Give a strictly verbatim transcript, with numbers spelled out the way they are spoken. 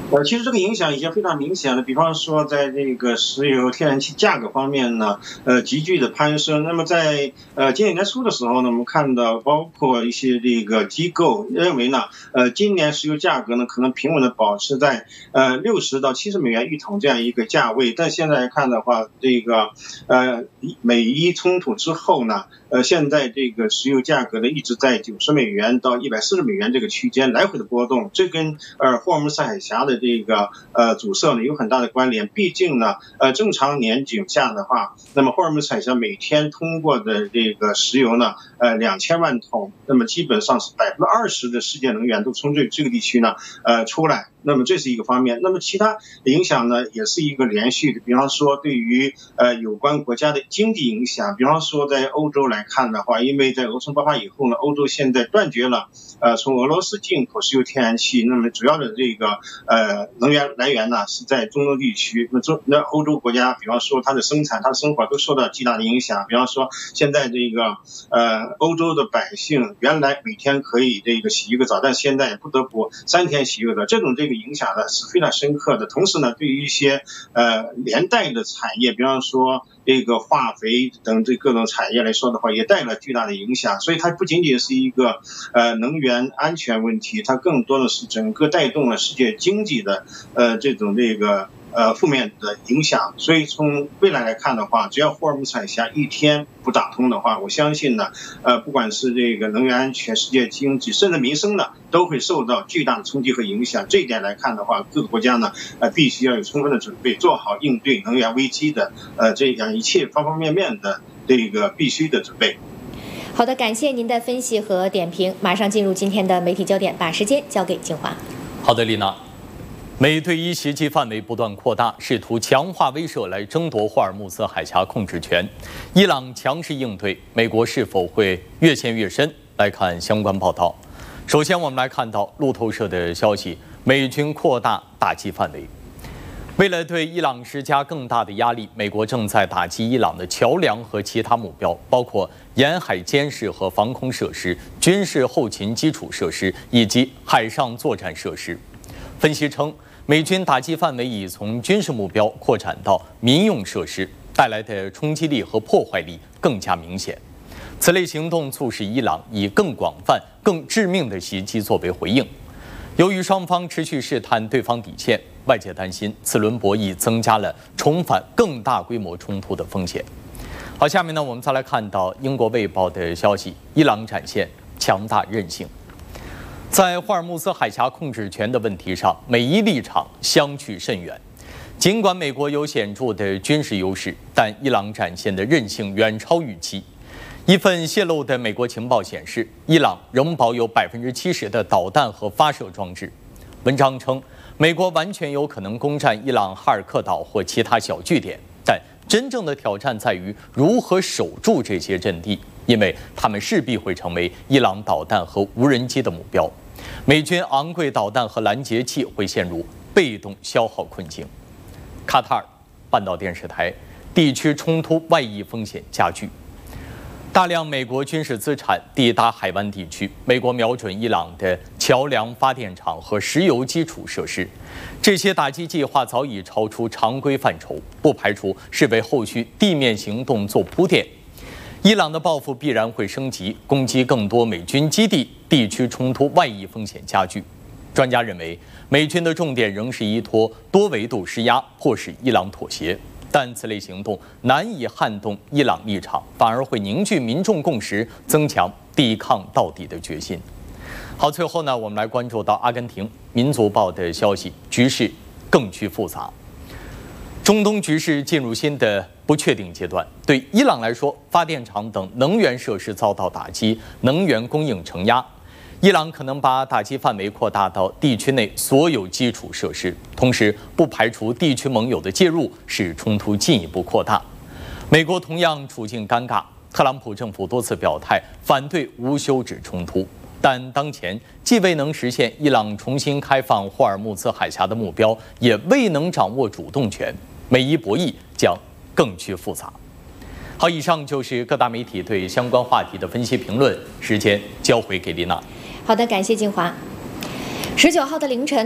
呃，其实这个影响已经非常明显了。比方说，在这个石油、天然气价格方面呢，呃，急剧的攀升。那么在呃今年年初的时候呢，我们看到包括一些这个机构认为呢，呃，今年石油价格呢可能平稳的保持在呃六十到七十美元一桶这样一个价位。但现在看的话，这个呃美伊冲突之后呢，呃，现在这个石油价格呢一直在九十美元到一百四十美元这个区间来回的波动，这跟呃霍尔木兹海峡的这个呃阻塞呢有很大的关联。毕竟呢，呃正常年景下的话，那么霍尔木兹海峡每天通过的这个石油呢，呃两千万桶，那么基本上是百分之二十的世界能源都从这这个地区呢呃出来。那么这是一个方面，那么其他影响呢，也是一个连续的。比方说，对于呃有关国家的经济影响，比方说在欧洲来看的话，因为在俄冲爆发以后呢，欧洲现在断绝了呃从俄罗斯进口石油天然气，那么主要的这个呃能源来源呢是在中东地区。那中那欧洲国家，比方说它的生产、它的生活都受到极大的影响。比方说，现在这个呃欧洲的百姓原来每天可以这个洗一个澡，但现在不得不三天洗一个澡，这种这个影响呢是非常深刻的。同时呢，对于一些呃连带的产业，比方说这个化肥等这各种产业来说的话，也带来了巨大的影响。所以它不仅仅是一个呃能源安全问题，它更多的是整个带动了世界经济的呃这种这个呃负面的影响。所以从未来来看的话，只要霍尔木兹海峡一天不打通的话，我相信呢，呃不管是这个能源安全、世界经济，甚至民生呢，都会受到巨大的冲击和影响。这一点来看的话，各个国家呢，呃必须要有充分的准备，做好应对能源危机的呃这样一切方方面面的这个必须的准备。 好的，感谢您的分析和点评。马上进入今天的媒体焦点，把时间交给静华。 好的，丽娜。美对伊袭击范围不断扩大，试图强化威慑来争夺霍尔木兹海峡控制权。伊朗强势应对，美国是否会越陷越深？来看相关报道。首先，我们来看到路透社的消息：美军扩大打击范围。为了对伊朗施加更大的压力，美国正在打击伊朗的桥梁和其他目标，包括沿海监视和防空设施、军事后勤基础设施以及海上作战设施。分析称，美军打击范围已从军事目标扩展到民用设施，带来的冲击力和破坏力更加明显。此类行动促使伊朗以更广泛、更致命的袭击作为回应。由于双方持续试探对方底线，外界担心此轮博弈增加了重返更大规模冲突的风险。好，下面呢，我们再来看到英国《卫报》的消息：伊朗展现强大韧性。在霍尔木兹海峡控制权的问题上，美伊立场相去甚远。尽管美国有显著的军事优势，但伊朗展现的韧性远超预期。一份泄露的美国情报显示，伊朗仍保有百分之七十的导弹和发射装置。文章称，美国完全有可能攻占伊朗哈尔克岛或其他小据点，但真正的挑战在于如何守住这些阵地，因为他们势必会成为伊朗导弹和无人机的目标。美军昂贵导弹和拦截器会陷入被动消耗困境。卡塔尔半岛电视台：地区冲突外溢风险加剧。大量美国军事资产抵达海湾地区，美国瞄准伊朗的桥梁、发电厂和石油基础设施。这些打击计划早已超出常规范畴，不排除是为后续地面行动做铺垫。伊朗的报复必然会升级，攻击更多美军基地，地区冲突外溢风险加剧。专家认为，美军的重点仍是依托多维度施压，迫使伊朗妥协。但此类行动难以撼动伊朗立场，反而会凝聚民众共识，增强抵抗到底的决心。好，最后呢，我们来关注到阿根廷《民族报》的消息，局势更趋复杂。中东局势进入新的不确定阶段，对伊朗来说，发电厂等能源设施遭到打击，能源供应承压。伊朗可能把打击范围扩大到地区内所有基础设施，同时不排除地区盟友的介入，使冲突进一步扩大。美国同样处境尴尬，特朗普政府多次表态反对无休止冲突，但当前既未能实现伊朗重新开放霍尔木兹海峡的目标，也未能掌握主动权，美伊博弈将更趋复杂。好，以上就是各大媒体对相关话题的分析评论，时间交回给丽娜。 好的，感谢静华。十九号的凌晨。